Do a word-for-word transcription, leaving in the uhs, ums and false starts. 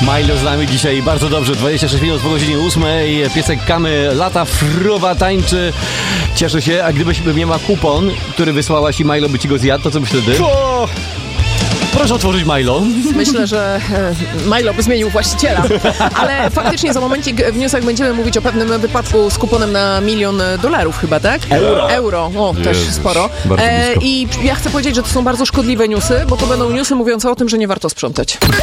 Milo z nami dzisiaj bardzo dobrze, dwadzieścia sześć minut po godzinie ósmej, piesek Kamy lata, fruwa tańczy, cieszę się, a gdybyś miała kupon, który wysłałaś i Milo by ci go zjadł, to co byś wtedy? O! Proszę otworzyć Milo. Myślę, że e, Milo by zmienił właściciela, ale faktycznie za momencik w newsach będziemy mówić o pewnym wypadku z kuponem na milion dolarów chyba, tak? Euro. Euro, o, też Jezus, sporo. bardzo E, blisko. I ja chcę powiedzieć, że to są bardzo szkodliwe newsy, bo to będą newsy mówiące o tym, że nie warto sprzątać.